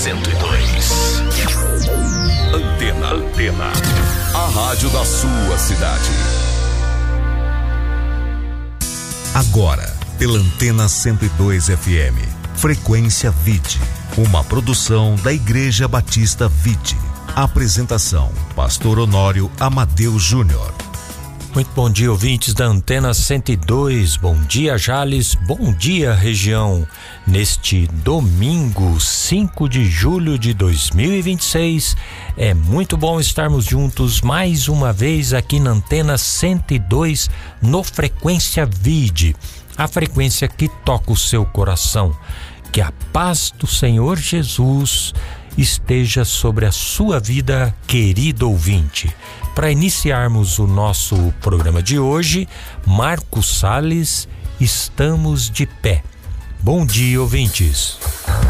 102. Antena. A rádio da sua cidade. Agora, pela Antena 102 FM, Frequência Vide, uma produção da Igreja Batista Vide. Apresentação, Pastor Honório Amadeu Júnior. Muito bom dia, ouvintes da Antena 102. Bom dia, Jales. Bom dia, região. Neste domingo, 5 de julho de 2026, é muito bom estarmos juntos mais uma vez aqui na Antena 102, no Frequência Vide, a frequência que toca o seu coração. Que a paz do Senhor Jesus esteja sobre a sua vida, querido ouvinte. Para iniciarmos o nosso programa de hoje, Marcos Salles, estamos de pé. Bom dia, ouvintes.